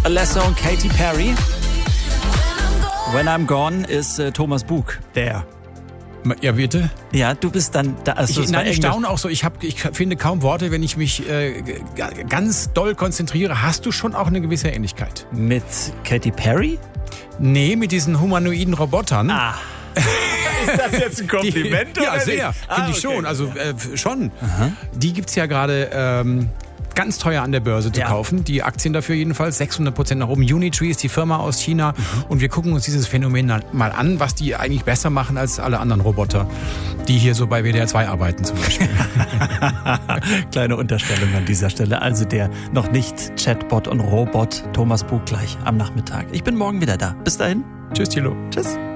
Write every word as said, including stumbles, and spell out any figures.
Alesso und Katy Perry. When I'm Gone ist äh, Thomas Bug, der. Ja, bitte? Ja, du bist dann da. Also ich nein, ich staune auch so. Ich, hab, ich finde kaum Worte, wenn ich mich äh, ganz doll konzentriere. Hast du schon auch eine gewisse Ähnlichkeit? Mit Katy Perry? Nee, mit diesen humanoiden Robotern. Ah. Ist das jetzt ein Kompliment? Die, ja, sehr. Ah, Finde ich okay. schon. Also äh, schon. Aha. Die gibt es ja gerade ähm, ganz teuer an der Börse zu ja. kaufen. Die Aktien dafür jedenfalls. sechshundert Prozent nach oben. Unitree ist die Firma aus China. Mhm. Und wir gucken uns dieses Phänomen mal an, was die eigentlich besser machen als alle anderen Roboter, die hier so bei W D R zwei arbeiten zum Beispiel. Kleine Unterstellung an dieser Stelle. Also der noch nicht Chatbot und Robot Thomas Bug gleich am Nachmittag. Ich bin morgen wieder da. Bis dahin. Tschüss, Thilo. Tschüss.